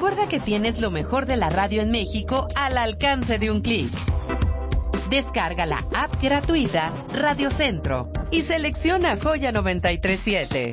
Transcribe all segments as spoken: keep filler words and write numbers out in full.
recuerda que tienes lo mejor de la radio en México al alcance de un clic. Descarga la app gratuita Radio Centro y selecciona Joya noventa y tres punto siete.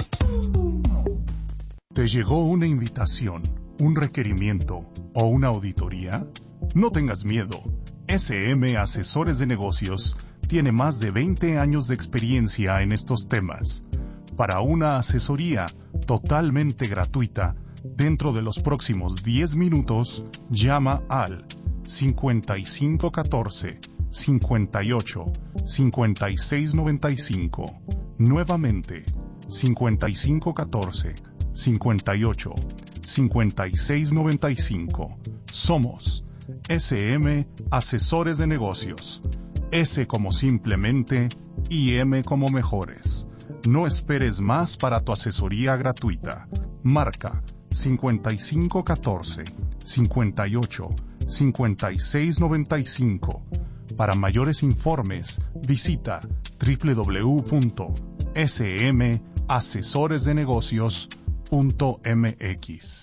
¿Te llegó una invitación, un requerimiento o una auditoría? No tengas miedo. S M Asesores de Negocios tiene más de veinte años de experiencia en estos temas. Para una asesoría totalmente gratuita, dentro de los próximos diez minutos, llama al cincuenta y cinco catorce, cincuenta y ocho, cincuenta y seis noventa y cinco. Nuevamente, cincuenta y cinco catorce, cincuenta y ocho, cincuenta y seis noventa y cinco. Somos S M Asesores de Negocios. S como simplemente y M como mejores. No esperes más para tu asesoría gratuita. Marca cincuenta y cinco catorce, cincuenta y ocho, cincuenta y seis noventa y cinco. Para mayores informes, visita doble u doble u doble u punto s m asesores de negocios punto m x.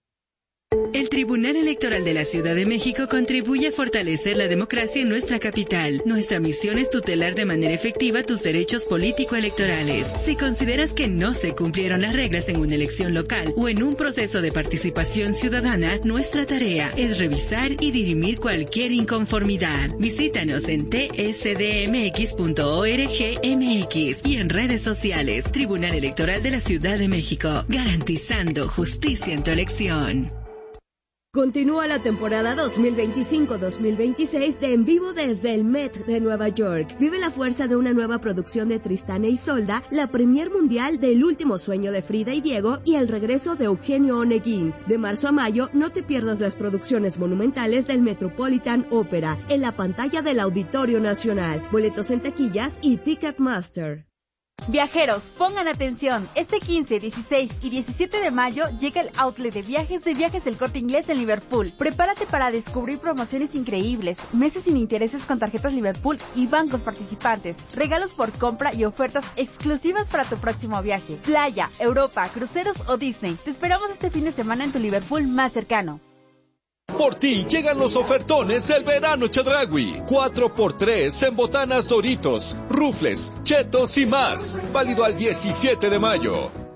El Tribunal Electoral de la Ciudad de México contribuye a fortalecer la democracia en nuestra capital. Nuestra misión es tutelar de manera efectiva tus derechos político-electorales. Si consideras que no se cumplieron las reglas en una elección local o en un proceso de participación ciudadana, nuestra tarea es revisar y dirimir cualquier inconformidad. Visítanos en t s d m x punto org m x y en redes sociales. Tribunal Electoral de la Ciudad de México, garantizando justicia en tu elección. Continúa la temporada dos mil veinticinco dos mil veintiséis de En Vivo desde el Met de Nueva York. Vive la fuerza de una nueva producción de Tristán e Isolda, la premier mundial del Último Sueño de Frida y Diego y el regreso de Eugenio Oneguín. De marzo a mayo, no te pierdas las producciones monumentales del Metropolitan Opera en la pantalla del Auditorio Nacional. Boletos en taquillas y Ticketmaster. Viajeros, pongan atención. Este quince, dieciséis y diecisiete de mayo llega el outlet de viajes de Viajes del Corte Inglés en Liverpool. Prepárate para descubrir promociones increíbles, meses sin intereses con tarjetas Liverpool y bancos participantes, regalos por compra y ofertas exclusivas para tu próximo viaje. Playa, Europa, cruceros o Disney. Te esperamos este fin de semana en tu Liverpool más cercano. Por ti llegan los ofertones del verano Chedraui. cuatro por tres en botanas Doritos, rufles, chetos y más. Válido al diecisiete de mayo.